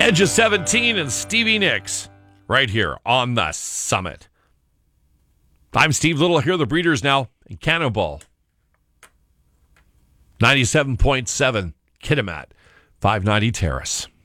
Edge of 17 and Stevie Nicks right here on the Summit. I'm Steve Little. Here are the Breeders now in Cannonball. 97.7 Kitimat, 590 Terrace.